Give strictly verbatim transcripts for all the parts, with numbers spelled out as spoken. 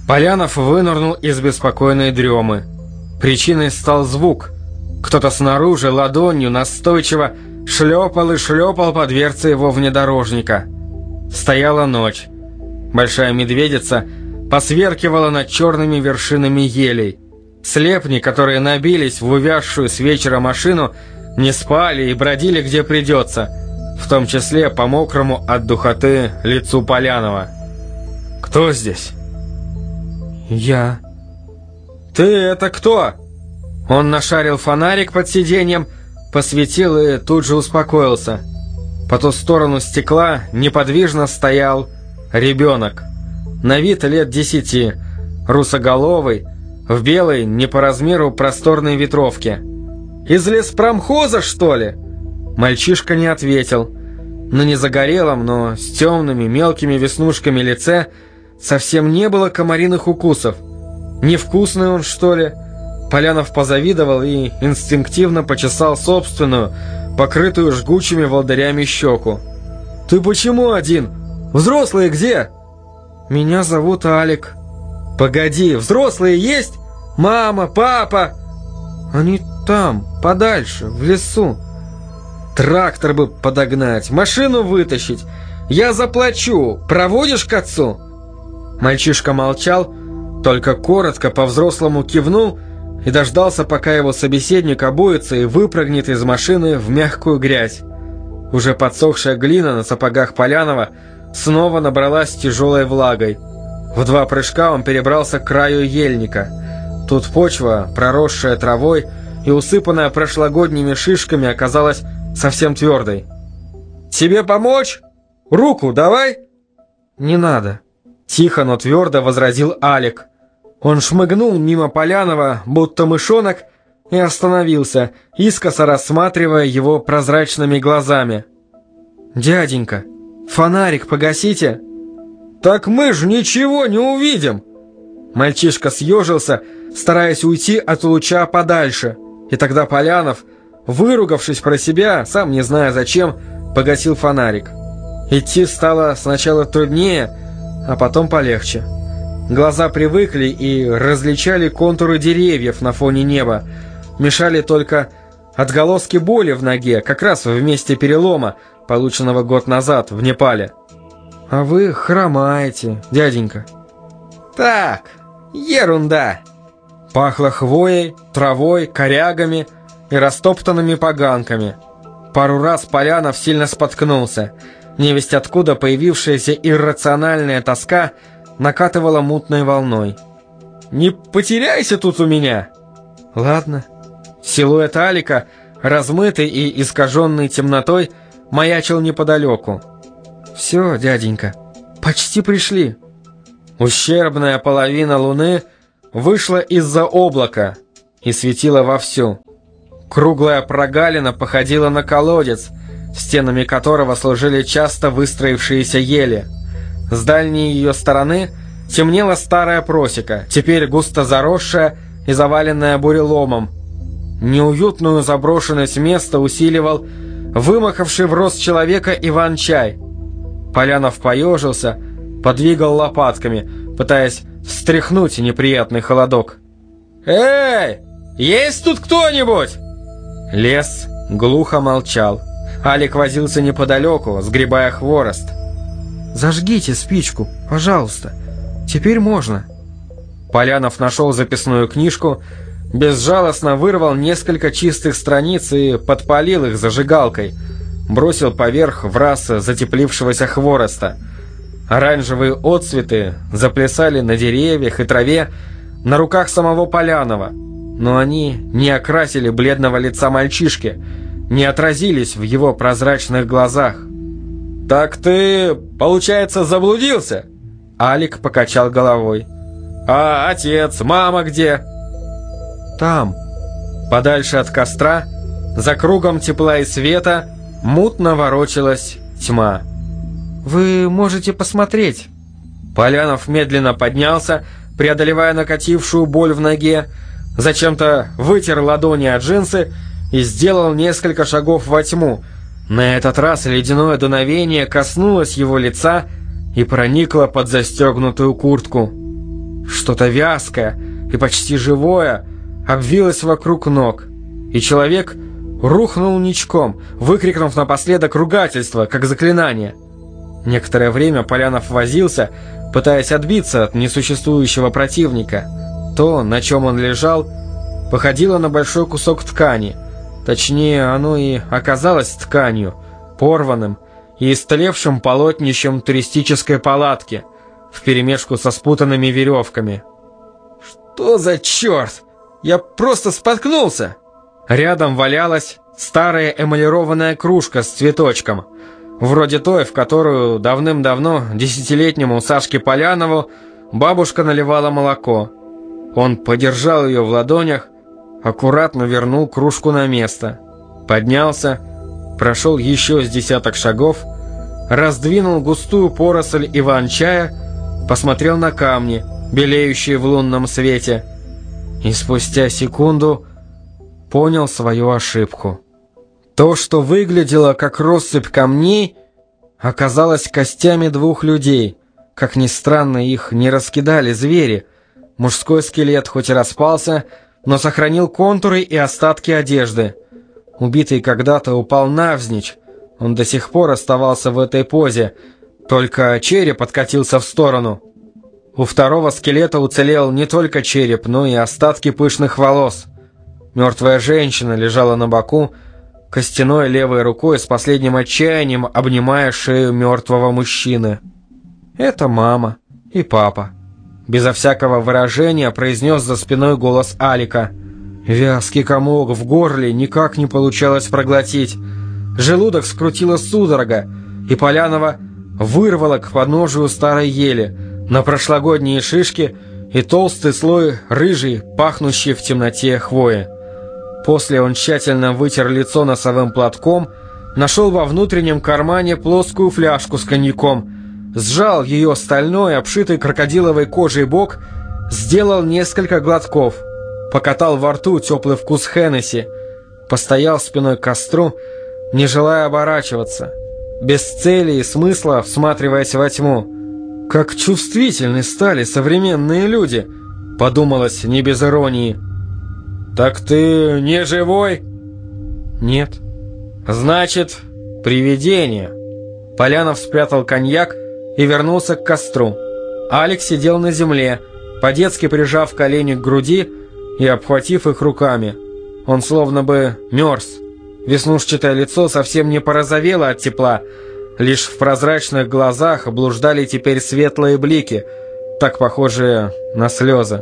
Полянов вынырнул из беспокойной дремы. Причиной стал звук. Кто-то снаружи ладонью настойчиво шлепал и шлепал по дверце его внедорожника. Стояла ночь. Большая медведица посверкивала над черными вершинами елей. Слепни, которые набились в увязшую с вечера машину, не спали и бродили где придется, в том числе по мокрому от духоты лицу Полянова. «Кто здесь?» «Я». «Ты это кто?» Он нашарил фонарик под сиденьем, посветил и тут же успокоился. По ту сторону стекла неподвижно стоял ребенок. На вид лет десяти, русоголовый, в белой, не по размеру просторной ветровке. «Из леспромхоза, что ли?» Мальчишка не ответил. На незагорелом, но с темными мелкими веснушками лице совсем не было комариных укусов. Невкусный он, что ли? Полянов позавидовал и инстинктивно почесал собственную, покрытую жгучими волдырями щеку. «Ты почему один? Взрослые где?» «Меня зовут Алик». «Погоди, взрослые есть? Мама, папа?» «Они там, подальше, в лесу». «Трактор бы подогнать, машину вытащить. Я заплачу. Проводишь к отцу?» Мальчишка молчал, только коротко по-взрослому кивнул и дождался, пока его собеседник обуется и выпрыгнет из машины в мягкую грязь. Уже подсохшая глина на сапогах Полянова снова набралась тяжелой влагой. В два прыжка он перебрался к краю ельника. Тут почва, проросшая травой и усыпанная прошлогодними шишками, оказалась совсем твердой. «Тебе помочь? Руку давай!» «Не надо», — тихо, но твердо возразил Алик. Он шмыгнул мимо Полянова, будто мышонок, и остановился, искоса рассматривая его прозрачными глазами. «Дяденька, фонарик погасите!» «Так мы же ничего не увидим!» Мальчишка съежился, стараясь уйти от луча подальше, и тогда Полянов, выругавшись про себя, сам не зная зачем, погасил фонарик. Идти стало сначала труднее, а потом полегче. Глаза привыкли и различали контуры деревьев на фоне неба. Мешали только отголоски боли в ноге, как раз в месте перелома, полученного год назад в Непале. «А вы хромаете, дяденька». «Так, ерунда». Пахло хвоей, травой, корягами и растоптанными поганками. Пару раз Полянов сильно споткнулся. Невесть откуда появившаяся иррациональная тоска накатывала мутной волной. «Не потеряйся тут у меня!» «Ладно». Силуэт Алика, размытый и искаженный темнотой, маячил неподалеку. «Все, дяденька, почти пришли». Ущербная половина луны вышла из-за облака и светила вовсю. Круглая прогалина походила на колодец, стенами которого служили часто выстроившиеся ели. С дальней ее стороны темнела старая просека, теперь густо заросшая и заваленная буреломом. Неуютную заброшенность места усиливал вымахавший в рост человека Иван-чай. Полянов поежился, подвигал лопатками, пытаясь встряхнуть неприятный холодок. «Эй, есть тут кто-нибудь?» Лес глухо молчал. Алик возился неподалеку, сгребая хворост. «Зажгите спичку, пожалуйста. Теперь можно». Полянов нашел записную книжку, безжалостно вырвал несколько чистых страниц и подпалил их зажигалкой. Бросил поверх враз затеплившегося хвороста. Оранжевые отцветы заплясали на деревьях и траве, на руках самого Полянова, но они не окрасили бледного лица мальчишки, не отразились в его прозрачных глазах. «Так ты, получается, заблудился?» Алик покачал головой. «А отец, мама где?» «Там». Подальше от костра, за кругом тепла и света, мутно ворочалась тьма. «Вы можете посмотреть». Полянов медленно поднялся, преодолевая накатившую боль в ноге, зачем-то вытер ладони от джинсы и сделал несколько шагов во тьму. На этот раз ледяное дуновение коснулось его лица и проникло под застегнутую куртку. Что-то вязкое и почти живое обвилось вокруг ног, и человек рухнул ничком, выкрикнув напоследок ругательство, как заклинание. Некоторое время Полянов возился, пытаясь отбиться от несуществующего противника. То, на чем он лежал, походило на большой кусок ткани. Точнее, оно и оказалось тканью, порванным и истлевшим полотнищем туристической палатки, вперемешку со спутанными веревками. «Что за черт? Я просто споткнулся!» Рядом валялась старая эмалированная кружка с цветочком, вроде той, в которую давным-давно десятилетнему Сашке Полянову бабушка наливала молоко. Он подержал ее в ладонях, аккуратно вернул кружку на место, поднялся, прошел еще с десяток шагов, раздвинул густую поросль иван-чая, посмотрел на камни, белеющие в лунном свете, и спустя секунду понял свою ошибку. То, что выглядело как россыпь камней, оказалось костями двух людей. Как ни странно, их не раскидали звери. Мужской скелет хоть и распался, но сохранил контуры и остатки одежды. Убитый когда-то упал навзничь. Он до сих пор оставался в этой позе, только череп откатился в сторону. У второго скелета уцелел не только череп, но и остатки пышных волос. Мертвая женщина лежала на боку, костяной левой рукой с последним отчаянием обнимая шею мертвого мужчины. «Это мама и папа», — безо всякого выражения произнес за спиной голос Алика. Вязкий комок в горле никак не получалось проглотить. Желудок скрутило судорога, и Полянова вырвало к подножию старой ели, на прошлогодние шишки и толстый слой рыжей, пахнущей в темноте хвои. После он тщательно вытер лицо носовым платком, нашел во внутреннем кармане плоскую фляжку с коньяком, сжал ее стальной, обшитый крокодиловой кожей бок, сделал несколько глотков, покатал во рту теплый вкус Хеннесси, постоял спиной к костру, не желая оборачиваться, без цели и смысла всматриваясь во тьму. «Как чувствительны стали современные люди», — подумалось не без иронии. «Так ты не живой?» «Нет». «Значит, привидение». Полянов спрятал коньяк и вернулся к костру. Алекс сидел на земле, по-детски прижав колени к груди и обхватив их руками. Он словно бы мерз. Веснушчатое лицо совсем не порозовело от тепла, лишь в прозрачных глазах блуждали теперь светлые блики, так похожие на слезы.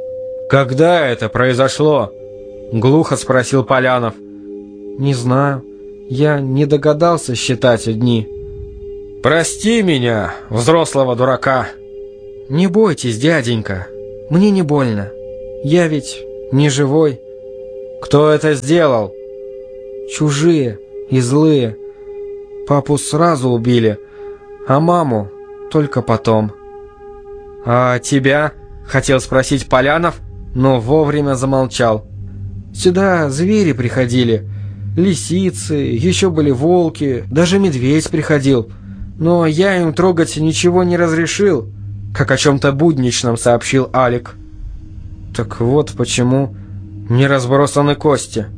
«Когда это произошло?» — глухо спросил Полянов. «Не знаю. Я не догадался считать дни». «Прости меня, взрослого дурака». «Не бойтесь, дяденька. Мне не больно. Я ведь не живой». «Кто это сделал?» «Чужие и злые. Папу сразу убили, а маму только потом». «А тебя?» — хотел спросить Полянов, но вовремя замолчал. «Сюда звери приходили, лисицы, еще были волки, даже медведь приходил. Но я им трогать ничего не разрешил», — как о чем-то будничном сообщил Алик. «Так вот почему не разбросаны кости».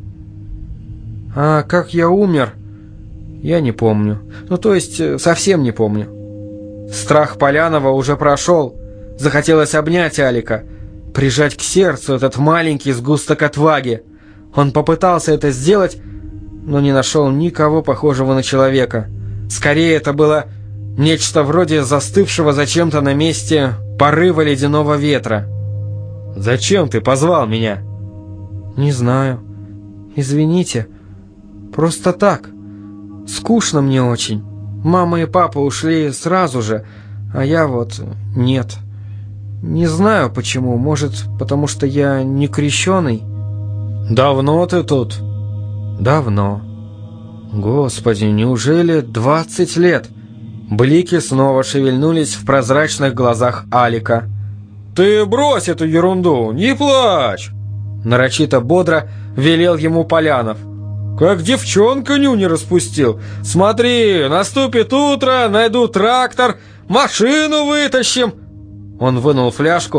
«А как я умер, я не помню. Ну, то есть, совсем не помню». Страх Полянова уже прошел. Захотелось обнять Алика, прижать к сердцу этот маленький сгусток отваги. Он попытался это сделать, но не нашел никого похожего на человека. Скорее, это было нечто вроде застывшего зачем-то на месте порыва ледяного ветра. «Зачем ты позвал меня?» «Не знаю. Извините. Просто так. Скучно мне очень. Мама и папа ушли сразу же, а я вот нет. Не знаю почему. Может, потому что я не крещеный?» «Давно ты тут?» «Давно». «Господи, неужели двадцать лет?» Блики снова шевельнулись в прозрачных глазах Алика. «Ты брось эту ерунду, не плачь!» Нарочито бодро велел ему Полянов. «Как девчонка нюни распустил. Смотри, наступит утро, найду трактор, машину вытащим». Он вынул фляжку,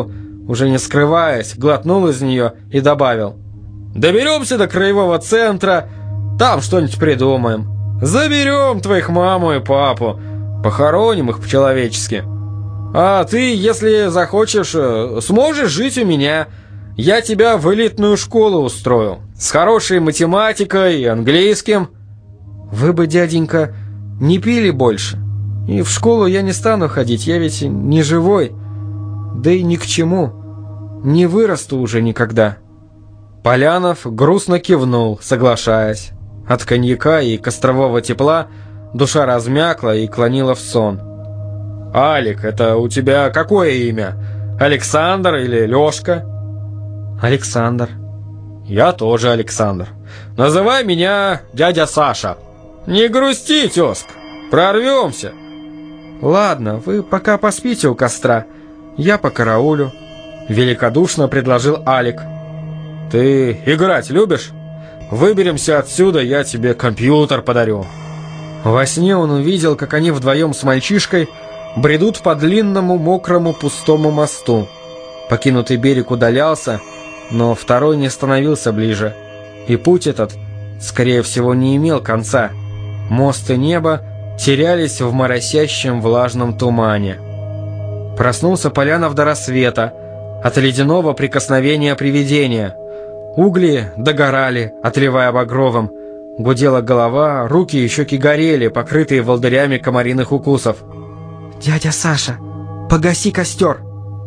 уже не скрываясь, глотнул из нее и добавил: «Доберемся до краевого центра, там что-нибудь придумаем. Заберем твоих маму и папу, похороним их по-человечески. А ты, если захочешь, сможешь жить у меня. Я тебя в элитную школу устрою, с хорошей математикой и английским». «Вы бы, дяденька, не пили больше. И в школу я не стану ходить, я ведь не живой. Да и ни к чему. Не вырасту уже никогда». Полянов грустно кивнул, соглашаясь. От коньяка и кострового тепла душа размякла и клонила в сон. «Алик, это у тебя какое имя? Александр или Лёшка?» «Александр». «Я тоже Александр. Называй меня дядя Саша. Не грусти, тезка, прорвемся». «Ладно, вы пока поспите у костра, я покараулю», — великодушно предложил Алик. «Ты играть любишь? Выберемся отсюда, я тебе компьютер подарю». Во сне он увидел, как они вдвоем с мальчишкой бредут по длинному, мокрому, пустому мосту. Покинутый берег удалялся, но второй не становился ближе. И путь этот, скорее всего, не имел конца. Мост и небо терялись в моросящем влажном тумане. Проснулся Полянов до рассвета, от ледяного прикосновения привидения. Угли догорали, отливая багровым. Гудела голова, руки и щеки горели, покрытые волдырями комариных укусов. «Дядя Саша, погаси костер!»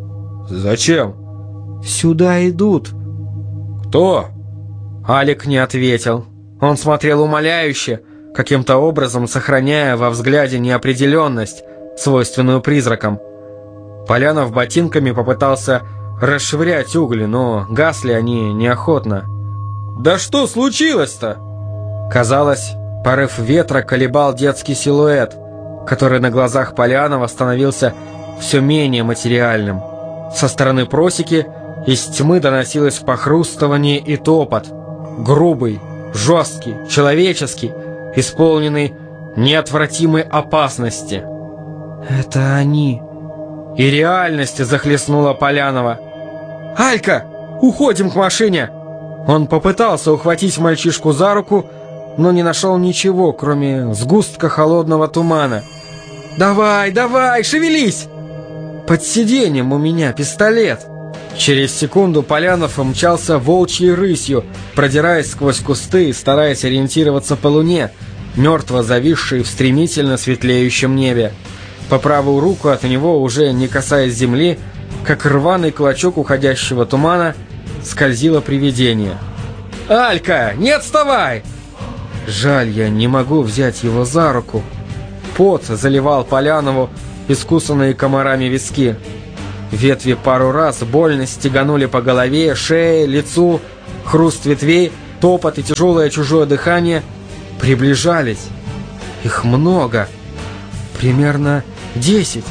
«Зачем?» «Сюда идут». «Кто?» Алик не ответил. Он смотрел умоляюще, каким-то образом сохраняя во взгляде неопределенность, свойственную призракам. Полянов ботинками попытался расшвырять угли, но гасли они неохотно. «Да что случилось-то?» Казалось, порыв ветра колебал детский силуэт, который на глазах Полянова становился все менее материальным. Со стороны просеки из тьмы доносилось похрустывание и топот. Грубый, жесткий, человеческий, исполненный неотвратимой опасности. «Это они!» И реальность захлестнула Полянова. «Алька, уходим к машине!» Он попытался ухватить мальчишку за руку, но не нашел ничего, кроме сгустка холодного тумана. «Давай, давай, шевелись!» «Под сиденьем у меня пистолет!» Через секунду Полянов мчался волчьей рысью, продираясь сквозь кусты и стараясь ориентироваться по луне, мертво зависшей в стремительно светлеющем небе. По правую руку от него, уже не касаясь земли, как рваный клочок уходящего тумана, скользило привидение. «Алька, не отставай!» Жаль, я не могу взять его за руку. Пот заливал Полянову искусанные комарами виски. Ветви пару раз больно стеганули по голове, шее, лицу. Хруст ветвей, топот и тяжелое чужое дыхание приближались. Их много. Примерно десять.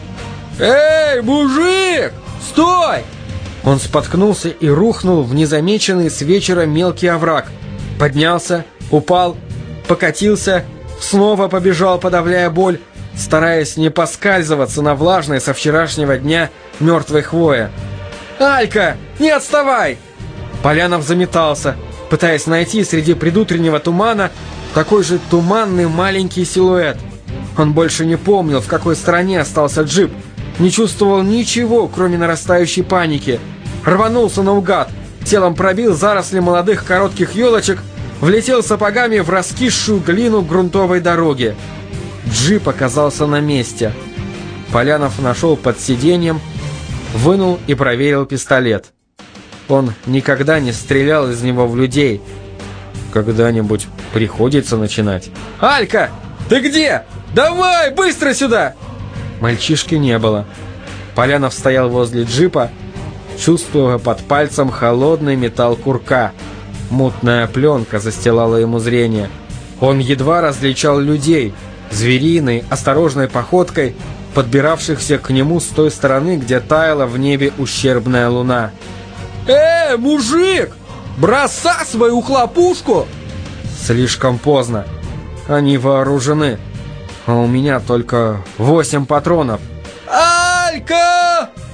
«Эй, мужик! Стой!» Он споткнулся и рухнул в незамеченный с вечера мелкий овраг. Поднялся, упал, покатился, снова побежал, подавляя боль, стараясь не поскальзываться на влажной со вчерашнего дня мертвой хвое. «Алька, не отставай!» Полянов заметался, пытаясь найти среди предутреннего тумана такой же туманный маленький силуэт. Он больше не помнил, в какой стороне остался джип, не чувствовал ничего, кроме нарастающей паники. Рванулся наугад, телом пробил заросли молодых коротких елочек, влетел сапогами в раскисшую глину грунтовой дороги. Джип оказался на месте. Полянов нашел под сиденьем, вынул и проверил пистолет. Он никогда не стрелял из него в людей. Когда-нибудь приходится начинать. «Алька, ты где? Давай, быстро сюда!» Мальчишки не было. Полянов стоял возле джипа, чувствуя под пальцем холодный металл курка. Мутная пленка застилала ему зрение. Он едва различал людей, звериной, осторожной походкой, подбиравшихся к нему с той стороны, где таяла в небе ущербная луна. «Эй, мужик! Бросай свою хлопушку!» Слишком поздно. Они вооружены. А у меня только восемь патронов. «Алька!»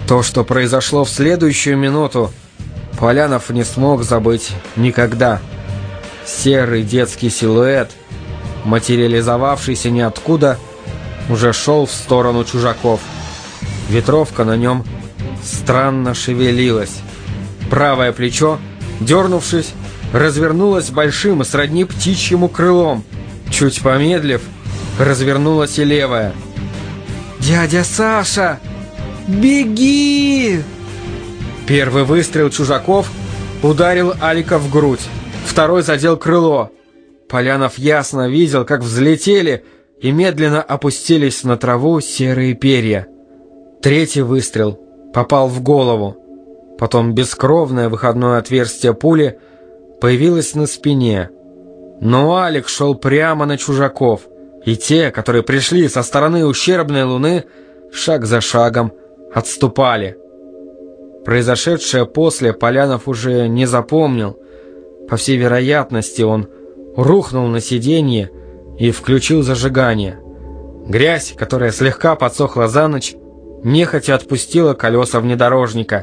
То, что произошло в следующую минуту, Полянов не смог забыть никогда. Серый детский силуэт, материализовавшийся ниоткуда, уже шел в сторону чужаков. Ветровка на нем странно шевелилась. Правое плечо, дернувшись, развернулось большим, сродни птичьему крылом. Чуть помедлив, развернулось и левое. «Дядя Саша! Беги!» Первый выстрел чужаков ударил Алика в грудь, второй задел крыло. Полянов ясно видел, как взлетели и медленно опустились на траву серые перья. Третий выстрел попал в голову. Потом бескровное выходное отверстие пули появилось на спине. Но Алик шел прямо на чужаков, и те, которые пришли со стороны ущербной луны, шаг за шагом отступали. Произошедшее после Полянов уже не запомнил. По всей вероятности, он рухнул на сиденье и включил зажигание. Грязь, которая слегка подсохла за ночь, нехотя отпустила колеса внедорожника.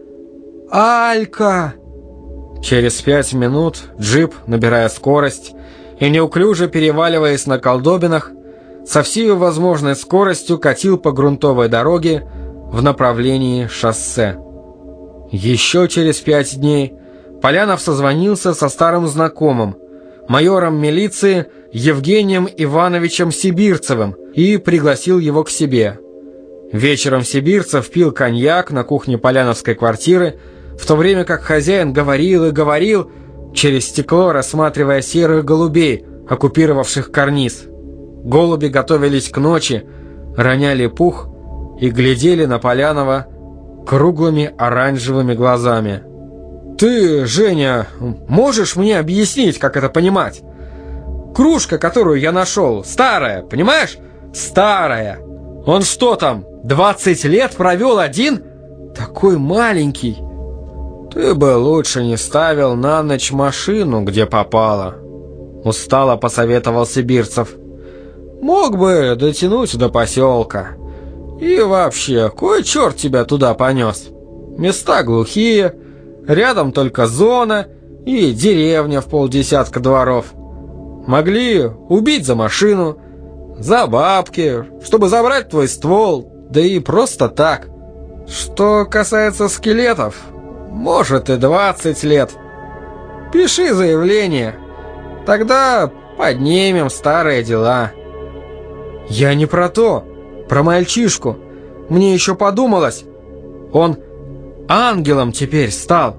«Алька!» Через пять минут джип, набирая скорость и неуклюже переваливаясь на колдобинах, со всей возможной скоростью катил по грунтовой дороге в направлении шоссе. Еще через пять дней Полянов созвонился со старым знакомым, майором милиции Евгением Ивановичем Сибирцевым, и пригласил его к себе. Вечером Сибирцев пил коньяк на кухне поляновской квартиры, в то время как хозяин говорил и говорил, через стекло рассматривая серых голубей, оккупировавших карниз. Голуби готовились к ночи, роняли пух и глядели на Полянова круглыми оранжевыми глазами. «Ты, Женя, можешь мне объяснить, как это понимать? Кружка, которую я нашел, старая, понимаешь? Старая. Он что там, двадцать лет провел один? Такой маленький. Ты бы лучше не ставил на ночь машину, где попало», — устало посоветовал Сибирцев. «Мог бы дотянуть до поселка. И вообще, кой черт тебя туда понес? Места глухие, рядом только зона и деревня в полдесятка дворов. Могли убить за машину, за бабки, чтобы забрать твой ствол, да и просто так. Что касается скелетов, может и двадцать лет. Пиши заявление, тогда поднимем старые дела». «Я не про то, про мальчишку. Мне еще подумалось, он ангелом теперь стал».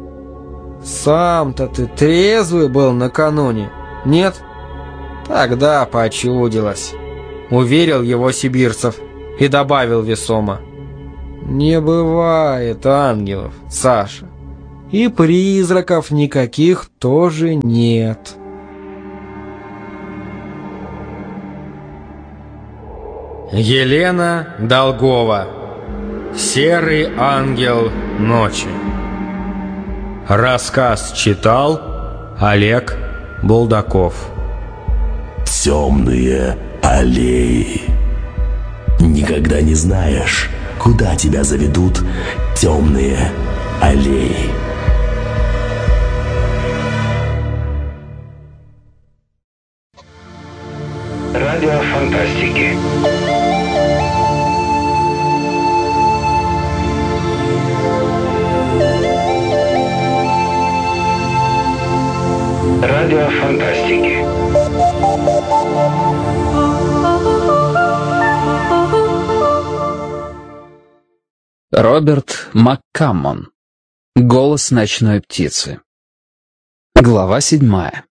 «Сам-то ты трезвый был накануне, нет?» «Тогда почудилось», — уверил его Сибирцев и добавил весомо. «Не бывает ангелов, Саша, и призраков никаких тоже нет». Елена Долгова. «Серый ангел ночи». Рассказ читал Олег Булдаков. Темные аллеи. Никогда не знаешь, куда тебя заведут темные аллеи. Радио фантастики. Радио фантастики. Роберт МакКаммон. Голос ночной птицы. Глава седьмая.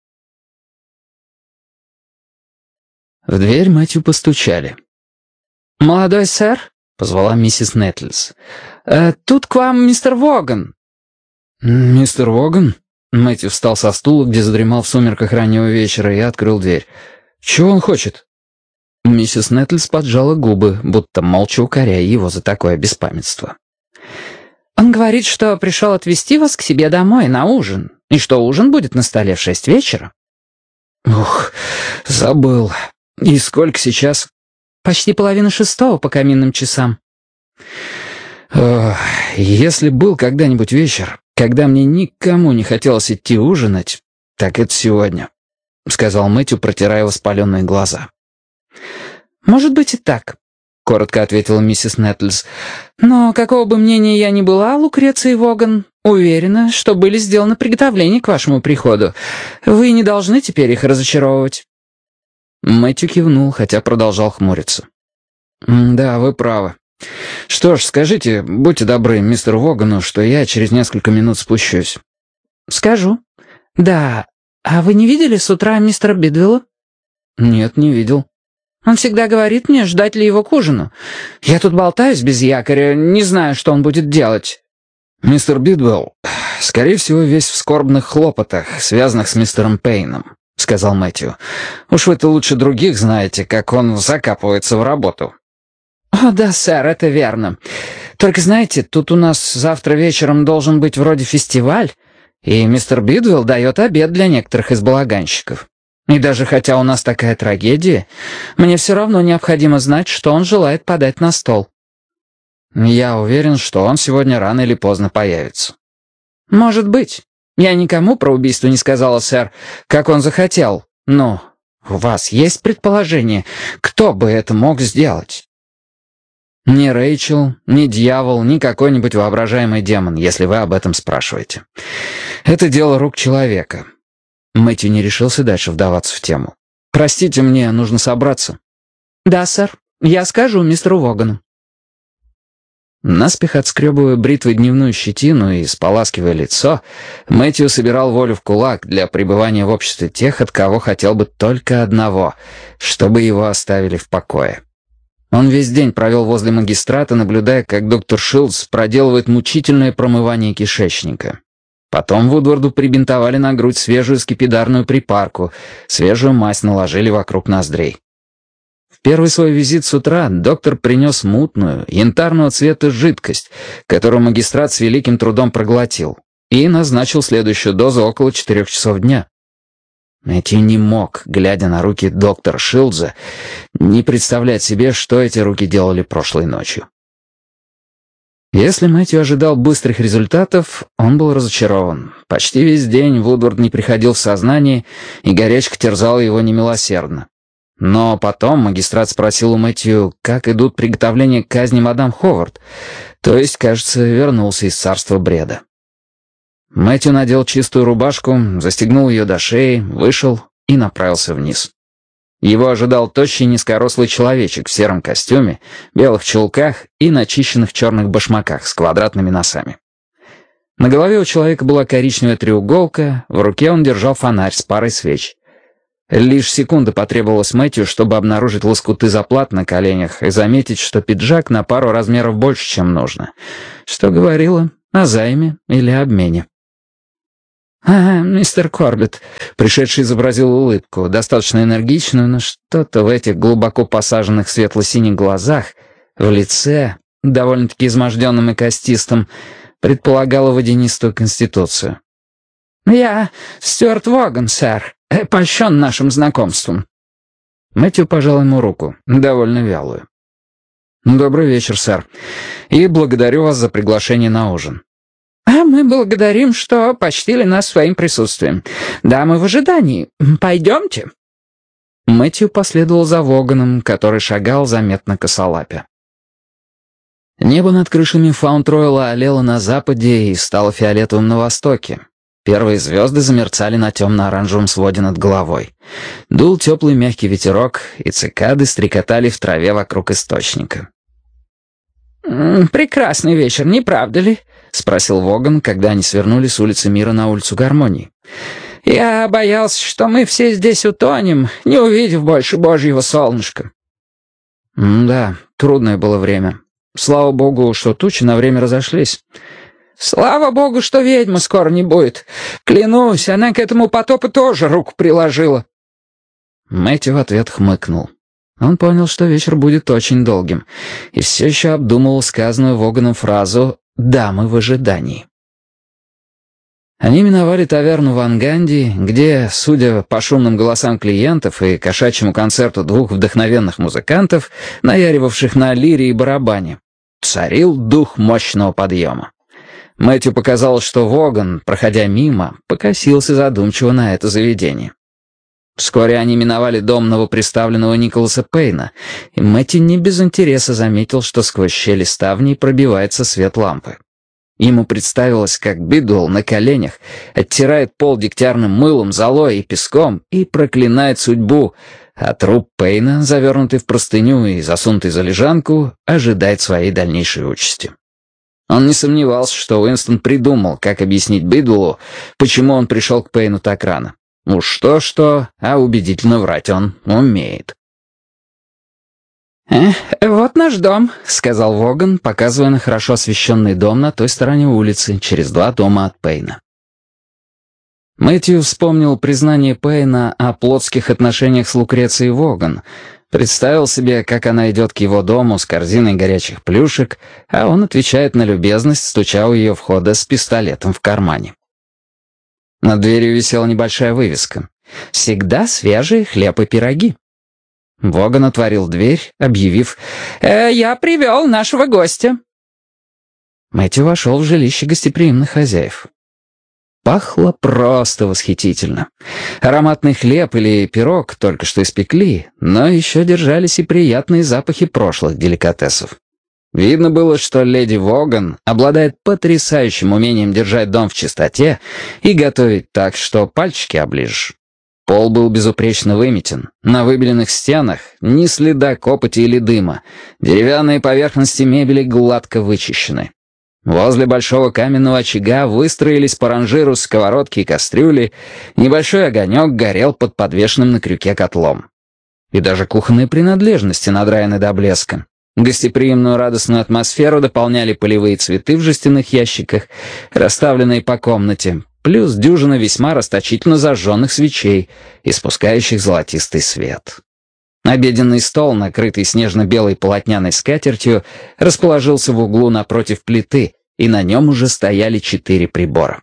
В дверь Мэтью постучали. «Молодой сэр», — позвала миссис Нетлис, э, — «тут к вам мистер Воган». «Мистер Воган?» Мэтью встал со стула, где задремал в сумерках раннего вечера, и открыл дверь. «Чего он хочет?» Миссис Нетлис поджала губы, будто молча укоряя его за такое беспамятство. «Он говорит, что пришел отвезти вас к себе домой на ужин, и что ужин будет на столе в шесть вечера». «Ух, забыл. И сколько сейчас?» «Почти половина шестого по каминным часам». Ох, если был когда-нибудь вечер, когда мне никому не хотелось идти ужинать, так это сегодня», — сказал Мэтью, протирая воспаленные глаза. «Может быть и так», — коротко ответила миссис Нетлс. «Но какого бы мнения я ни была, Лукреция Воган, уверена, что были сделаны приготовления к вашему приходу. Вы не должны теперь их разочаровывать». Мэтью кивнул, хотя продолжал хмуриться. «Да, вы правы. Что ж, скажите, будьте добры, мистеру Вогану, что я через несколько минут спущусь». «Скажу. Да. А вы не видели с утра мистера Бидвелла?» «Нет, не видел». «Он всегда говорит мне, ждать ли его к ужину. Я тут болтаюсь без якоря, не знаю, что он будет делать». «Мистер Бидвелл, скорее всего, весь в скорбных хлопотах, связанных с мистером Пейном», — сказал Мэтью. «Уж вы-то лучше других знаете, как он закапывается в работу». «О, да, сэр, это верно. Только, знаете, тут у нас завтра вечером должен быть вроде фестиваль, и мистер Бидвелл дает обед для некоторых из балаганщиков. И даже хотя у нас такая трагедия, мне все равно необходимо знать, что он желает подать на стол». «Я уверен, что он сегодня рано или поздно появится». «Может быть. Я никому про убийство не сказала, сэр, как он захотел. Но у вас есть предположение, кто бы это мог сделать?» «Ни Рэйчел, ни дьявол, ни какой-нибудь воображаемый демон, если вы об этом спрашиваете. Это дело рук человека». Мэтью не решился дальше вдаваться в тему. «Простите, мне нужно собраться». «Да, сэр. Я скажу мистеру Вогану». Наспех отскребывая бритвой дневную щетину и споласкивая лицо, Мэтью собирал волю в кулак для пребывания в обществе тех, от кого хотел бы только одного, чтобы его оставили в покое. Он весь день провел возле магистрата, наблюдая, как доктор Шилдс проделывает мучительное промывание кишечника. Потом Вудварду прибинтовали на грудь свежую скипидарную припарку, свежую мазь наложили вокруг ноздрей. В первый свой визит с утра доктор принес мутную, янтарного цвета жидкость, которую магистрат с великим трудом проглотил, и назначил следующую дозу около четырех часов дня. Мэтью не мог, глядя на руки доктора Шилдза, не представлять себе, что эти руки делали прошлой ночью. Если Мэтью ожидал быстрых результатов, он был разочарован. Почти весь день Вудвард не приходил в сознание, и горячка терзала его немилосердно. Но потом магистрат спросил у Мэтью, как идут приготовления к казни мадам Ховард, то есть, кажется, вернулся из царства бреда. Мэтью надел чистую рубашку, застегнул ее до шеи, вышел и направился вниз. Его ожидал тощий низкорослый человечек в сером костюме, белых чулках и начищенных черных башмаках с квадратными носами. На голове у человека была коричневая треуголка, в руке он держал фонарь с парой свеч. Лишь секунда потребовалась Мэтью, чтобы обнаружить лоскуты заплат на коленях и заметить, что пиджак на пару размеров больше, чем нужно, что говорило о займе или обмене. «А, мистер Корбетт», — пришедший изобразил улыбку, достаточно энергичную, но что-то в этих глубоко посаженных светло-синих глазах, в лице, довольно-таки изможденным и костистым, предполагало водянистую конституцию. «Я Стюарт Воган, сэр, польщен нашим знакомством». Мэтью пожал ему руку, довольно вялую. «Добрый вечер, сэр, и благодарю вас за приглашение на ужин». «А мы благодарим, что почтили нас своим присутствием. Дамы в ожидании. Пойдемте». Мэтью последовал за Воганом, который шагал заметно косолапя. Небо над крышами Фаунд-Ройла олело на западе и стало фиолетовым на востоке. Первые звезды замерцали на темно-оранжевом своде над головой. Дул теплый мягкий ветерок, и цикады стрекотали в траве вокруг источника. «Прекрасный вечер, не правда ли?» — спросил Воган, когда они свернули с улицы Мира на улицу Гармонии. «Я боялся, что мы все здесь утонем, не увидев больше божьего солнышка». «Да, трудное было время. Слава богу, что тучи на время разошлись». «Слава богу, что ведьмы скоро не будет. Клянусь, она к этому потопу тоже руку приложила». Мэтью в ответ хмыкнул. Он понял, что вечер будет очень долгим, и все еще обдумывал сказанную Воганом фразу «дамы в ожидании». Они миновали таверну в Анганди, где, судя по шумным голосам клиентов и кошачьему концерту двух вдохновенных музыкантов, наяривавших на лире и барабане, царил дух мощного подъема. Мэтью показалось, что Воган, проходя мимо, покосился задумчиво на это заведение. Вскоре они миновали дом новоприставленного Николаса Пейна, и Мэтью не без интереса заметил, что сквозь щели ставней пробивается свет лампы. Ему представилось, как Бидуэлл на коленях оттирает пол дегтярным мылом, золой и песком и проклинает судьбу, а труп Пейна, завернутый в простыню и засунутый за лежанку, ожидает своей дальнейшей участи. Он не сомневался, что Уинстон придумал, как объяснить Бидуэллу, почему он пришел к Пейну так рано. Уж что-что, а убедительно врать он умеет. «Э, вот наш дом», — сказал Воган, показывая на хорошо освещенный дом на той стороне улицы, через два дома от Пейна. Мэтью вспомнил признание Пейна о плотских отношениях с Лукрецией Воган, представил себе, как она идет к его дому с корзиной горячих плюшек, а он отвечает на любезность, стуча у ее входа с пистолетом в кармане. Над дверью висела небольшая вывеска: «Всегда свежие хлеб и пироги». Воган отворил дверь, объявив: «Э, «Я привел нашего гостя». Мэтью вошел в жилище гостеприимных хозяев. Пахло просто восхитительно. Ароматный хлеб или пирог только что испекли, но еще держались и приятные запахи прошлых деликатесов. Видно было, что леди Воган обладает потрясающим умением держать дом в чистоте и готовить так, что пальчики оближешь. Пол был безупречно выметен, на выбеленных стенах ни следа копоти или дыма, деревянные поверхности мебели гладко вычищены. Возле большого каменного очага выстроились по ранжиру сковородки и кастрюли, небольшой огонек горел под подвешенным на крюке котлом. И даже кухонные принадлежности надраены до блеска. Гостеприимную радостную атмосферу дополняли полевые цветы в жестяных ящиках, расставленные по комнате, плюс дюжина весьма расточительно зажженных свечей, испускающих золотистый свет. Обеденный стол, накрытый снежно-белой полотняной скатертью, расположился в углу напротив плиты, и на нем уже стояли четыре прибора.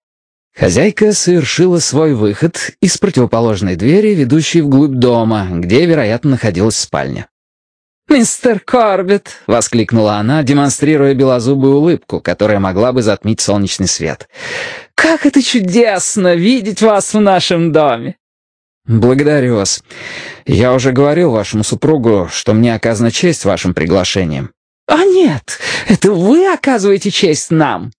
Хозяйка совершила свой выход из противоположной двери, ведущей вглубь дома, где, вероятно, находилась спальня. «Мистер Корбетт!» — воскликнула она, демонстрируя белозубую улыбку, которая могла бы затмить солнечный свет. «Как это чудесно видеть вас в нашем доме!» «Благодарю вас. Я уже говорил вашему супругу, что мне оказана честь вашим приглашением». «А нет, это вы оказываете честь нам!»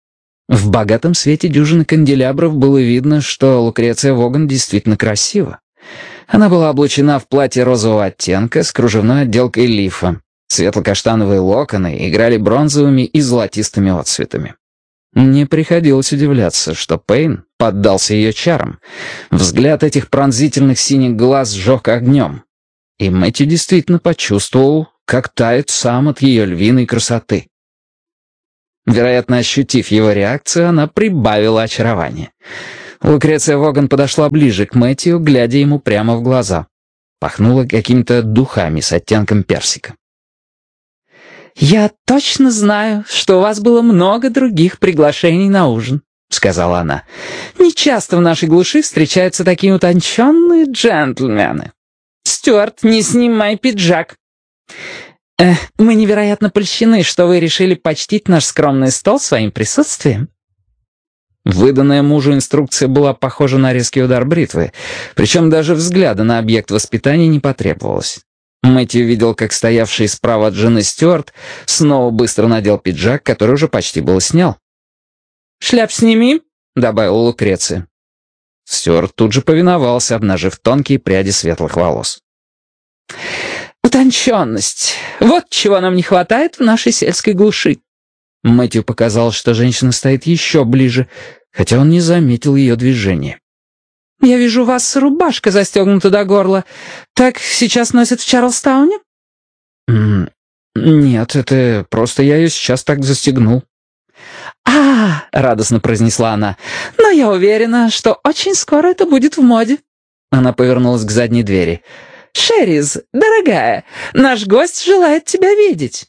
В богатом свете дюжины канделябров было видно, что Лукреция Воган действительно красива. Она была облачена в платье розового оттенка с кружевной отделкой лифа. Светло-каштановые локоны играли бронзовыми и золотистыми отцветами. Не приходилось удивляться, что Пейн поддался ее чарам. Взгляд этих пронзительных синих глаз сжег огнем. И Мэтью действительно почувствовал, как тает сам от ее львиной красоты. Вероятно, ощутив его реакцию, она прибавила очарование. Лукреция Воган подошла ближе к Мэтью, глядя ему прямо в глаза. Пахнула какими-то духами с оттенком персика. «Я точно знаю, что у вас было много других приглашений на ужин», — сказала она. «Нечасто в нашей глуши встречаются такие утонченные джентльмены. Стюарт, не снимай пиджак. Э, мы невероятно польщены, что вы решили почтить наш скромный стол своим присутствием». Выданная мужу инструкция была похожа на резкий удар бритвы, причем даже взгляда на объект воспитания не потребовалось. Мэтью видел, как стоявший справа от жены Стюарт снова быстро надел пиджак, который уже почти было снял. «Шляп сними», — добавила Лукреция. Стюарт тут же повиновался, обнажив тонкие пряди светлых волос. «Утонченность. Вот чего нам не хватает в нашей сельской глуши». Мэтью показал, что женщина стоит еще ближе, хотя он не заметил ее движения. «Я вижу, у вас рубашка застегнута до горла. Так сейчас носят в Чарльстауне?» mm, «Нет, это просто я ее сейчас так застегнул». «А, — радостно произнесла она, — но я уверена, что очень скоро это будет в моде». Она повернулась к задней двери. «Шерриз, дорогая, наш гость желает тебя видеть».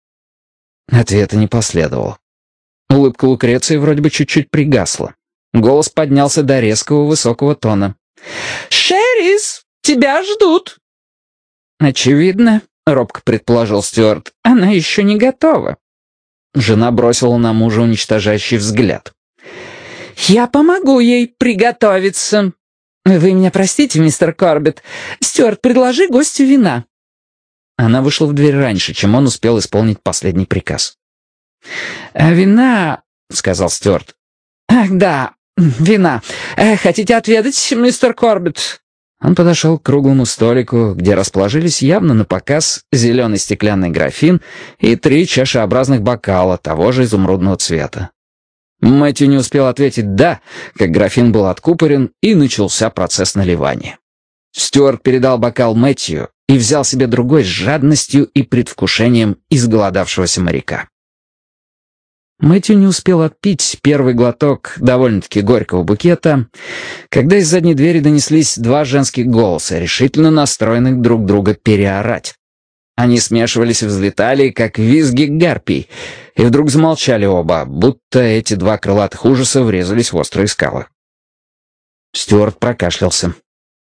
Ответа не последовало. Улыбка Лукреции вроде бы чуть-чуть пригасла. Голос поднялся до резкого высокого тона. «Шерриз, тебя ждут!» Очевидно, робко предположил Стюарт. «Она еще не готова». Жена бросила на мужа уничтожающий взгляд. «Я помогу ей приготовиться. Вы меня простите, мистер Корбетт. Стюарт, предложи гостю вина». Она вышла в дверь раньше, чем он успел исполнить последний приказ. «А вина...» — сказал Стюарт. «Ах, да, вина. Э, хотите отведать, мистер Корбетт?» Он подошел к круглому столику, где расположились явно на показ зеленый стеклянный графин и три чашеобразных бокала того же изумрудного цвета. Мэтью не успел ответить «да», как графин был откупорен, и начался процесс наливания. Стюарт передал бокал Мэтью и взял себе другой с жадностью и предвкушением изголодавшегося моряка. Мэтью не успел отпить первый глоток довольно-таки горького букета, когда из задней двери донеслись два женских голоса, решительно настроенных друг друга переорать. Они смешивались и взлетали, как визги гарпий, и вдруг замолчали оба, будто эти два крылатых ужаса врезались в острые скалы. Стюарт прокашлялся.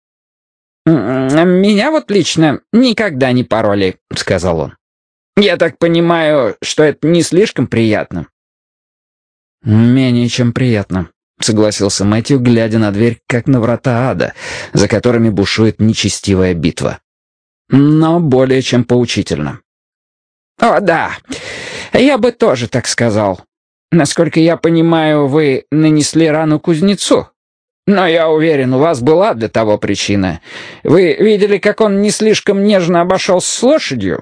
«Меня вот лично никогда не пороли», — сказал он. «Я так понимаю, что это не слишком приятно». «Менее чем приятно», — согласился Мэтью, глядя на дверь, как на врата ада, за которыми бушует нечестивая битва. «Но более чем поучительно». «О, да, я бы тоже так сказал. Насколько я понимаю, вы нанесли рану кузнецу. Но я уверен, у вас была для того причина. Вы видели, как он не слишком нежно обошелся с лошадью?»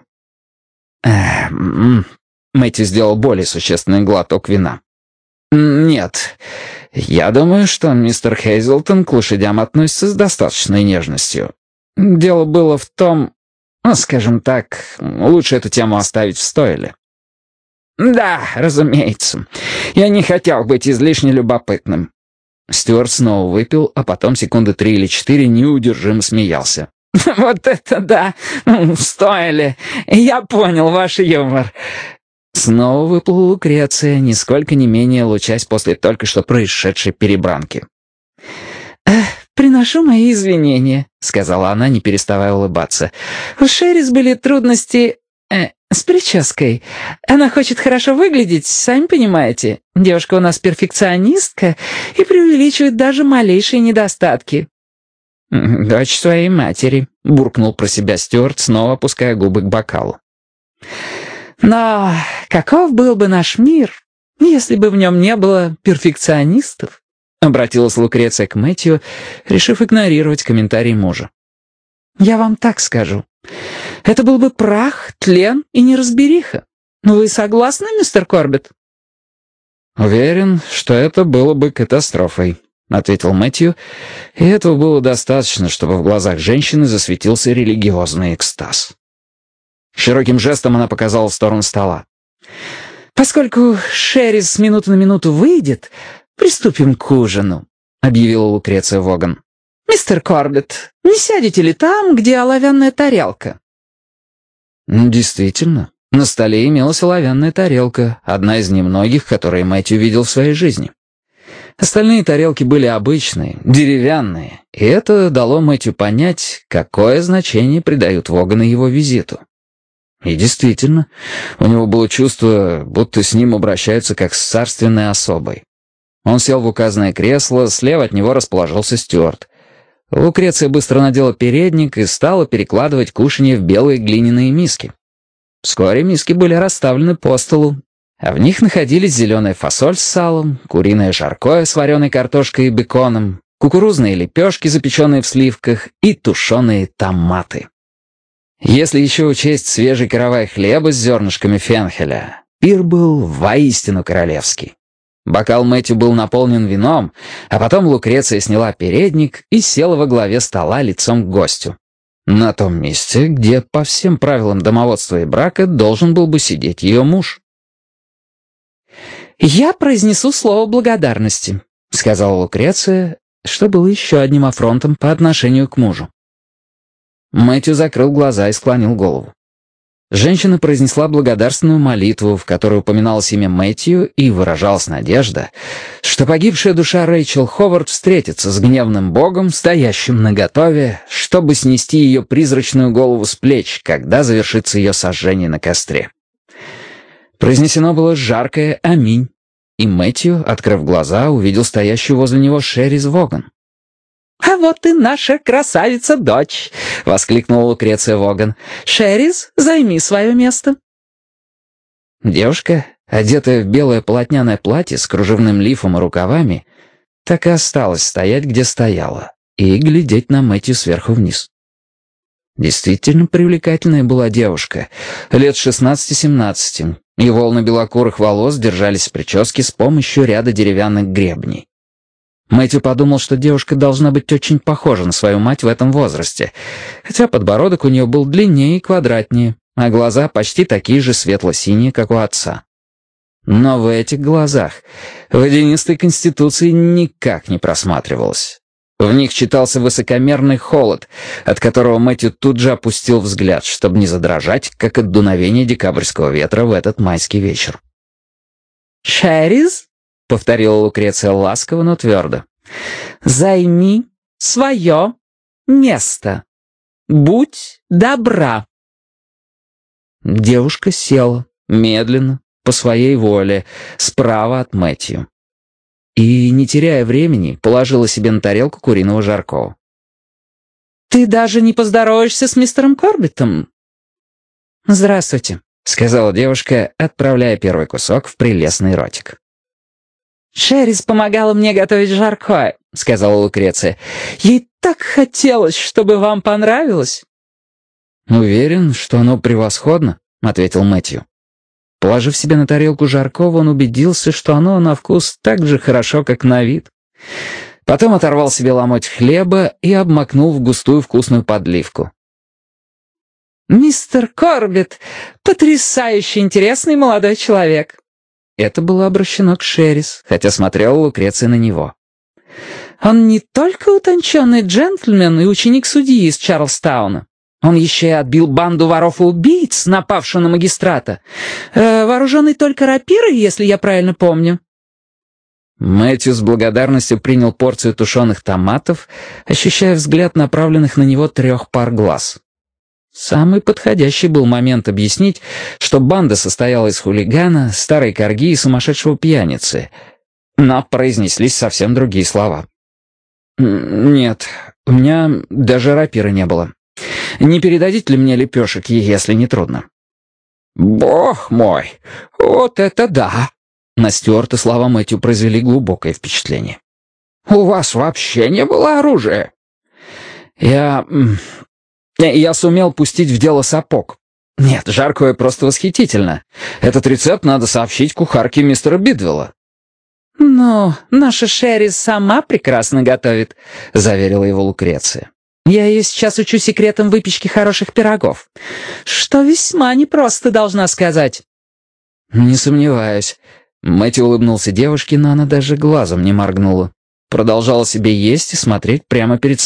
Мэтью сделал более существенный глоток вина. «Нет, я думаю, что мистер Хейзлтон к лошадям относится с достаточной нежностью. Дело было в том, ну, скажем так, лучше эту тему оставить в стойле». «Да, разумеется. Я не хотел быть излишне любопытным». Стюарт снова выпил, а потом секунды три или четыре неудержимо смеялся. «Вот это да! В стойле! Я понял ваш юмор!» Снова выплыла Лукреция, нисколько не менее лучась после только что происшедшей перебранки. «Приношу мои извинения», — сказала она, не переставая улыбаться. «У Шерис были трудности э, с прической. Она хочет хорошо выглядеть, сами понимаете. Девушка у нас перфекционистка и преувеличивает даже малейшие недостатки». «Дочь своей матери», — буркнул про себя Стюарт, снова опуская губы к бокалу. «Но каков был бы наш мир, если бы в нем не было перфекционистов?» — обратилась Лукреция к Мэтью, решив игнорировать комментарий мужа. «Я вам так скажу. Это был бы прах, тлен и неразбериха. Вы согласны, мистер Корбетт?» «Уверен, что это было бы катастрофой», — ответил Мэтью, и этого было достаточно, чтобы в глазах женщины засветился религиозный экстаз. Широким жестом она показала в сторону стола. «Поскольку Шерис с минуты на минуту выйдет, приступим к ужину», — объявила Лукреция Воган. «Мистер Корбетт, не сядете ли там, где оловянная тарелка?» Действительно, на столе имелась оловянная тарелка, одна из немногих, которые Мэтью видел в своей жизни. Остальные тарелки были обычные, деревянные, и это дало Мэтью понять, какое значение придают Воганы его визиту. И действительно, у него было чувство, будто с ним обращаются как с царственной особой. Он сел в указанное кресло, слева от него расположился Стюарт. Лукреция быстро надела передник и стала перекладывать кушанье в белые глиняные миски. Вскоре миски были расставлены по столу, а в них находились зеленая фасоль с салом, куриное жаркое с вареной картошкой и беконом, кукурузные лепешки, запеченные в сливках, и тушеные томаты. Если еще учесть свежий каравай хлеба с зернышками фенхеля, пир был воистину королевский. Бокал Мэтью был наполнен вином, а потом Лукреция сняла передник и села во главе стола лицом к гостю. На том месте, где по всем правилам домоводства и брака должен был бы сидеть ее муж. «Я произнесу слово благодарности», — сказала Лукреция, что было еще одним афронтом по отношению к мужу. Мэтью закрыл глаза и склонил голову. Женщина произнесла благодарственную молитву, в которой упоминалось имя Мэтью, и выражалась надежда, что погибшая душа Рэйчел Ховард встретится с гневным богом, стоящим наготове, чтобы снести ее призрачную голову с плеч, когда завершится ее сожжение на костре. Произнесено было жаркое «Аминь», и Мэтью, открыв глаза, увидел стоящую возле него Шерис Воган. «А вот и наша красавица-дочь!» — воскликнула Лукреция Воган. «Шерис, займи свое место!» Девушка, одетая в белое полотняное платье с кружевным лифом и рукавами, так и осталась стоять, где стояла, и глядеть на Мэтью сверху вниз. Действительно привлекательная была девушка, лет шестнадцати-семнадцати, и волны белокурых волос держались в прическе с помощью ряда деревянных гребней. Мэтью подумал, что девушка должна быть очень похожа на свою мать в этом возрасте, хотя подбородок у нее был длиннее и квадратнее, а глаза почти такие же светло-синие, как у отца. Но в этих глазах водянистой конституции никак не просматривалось. В них читался высокомерный холод, от которого Мэтью тут же опустил взгляд, чтобы не задрожать, как от дуновения декабрьского ветра в этот майский вечер. «Шерис?» — повторила Лукреция ласково, но твердо. «Займи свое место. Будь добра». Девушка села, медленно, по своей воле, справа от Мэтью. И, не теряя времени, положила себе на тарелку куриного жаркого. «Ты даже не поздороваешься с мистером Корбеттом?» «Здравствуйте», — сказала девушка, отправляя первый кусок в прелестный ротик. «Шерис помогала мне готовить жаркое», — сказала Лукреция. «Ей так хотелось, чтобы вам понравилось». «Уверен, что оно превосходно», — ответил Мэтью. Положив себе на тарелку жаркого, он убедился, что оно на вкус так же хорошо, как на вид. Потом оторвал себе ломоть хлеба и обмакнул в густую вкусную подливку. «Мистер Корбетт — потрясающе интересный молодой человек». Это было обращено к Шерис, хотя смотрела Лукреция на него. «Он не только утонченный джентльмен и ученик судьи из Чарльстауна. Он еще и отбил банду воров и убийц, напавшую на магистрата. Э, вооруженный только рапирой, если я правильно помню». Мэтью с благодарностью принял порцию тушеных томатов, ощущая взгляд направленных на него трех пар глаз. Самый подходящий был момент объяснить, что банда состояла из хулигана, старой корги и сумасшедшего пьяницы. Но произнеслись совсем другие слова. «Нет, у меня даже рапиры не было. Не передадите ли мне лепешек, если не трудно?» «Бог мой, вот это да!» На Стюарта слова Мэтью произвели глубокое впечатление. «У вас вообще не было оружия?» «Я... я сумел пустить в дело сапог. Нет, жаркое просто восхитительно. Этот рецепт надо сообщить кухарке мистера Бидвелла». «Ну, наша Шерис сама прекрасно готовит», — заверила его Лукреция. «Я ее сейчас учу секретам выпечки хороших пирогов, что весьма непросто, должна сказать». «Не сомневаюсь». Мэтью улыбнулся девушке, но она даже глазом не моргнула. Продолжала себе есть и смотреть прямо перед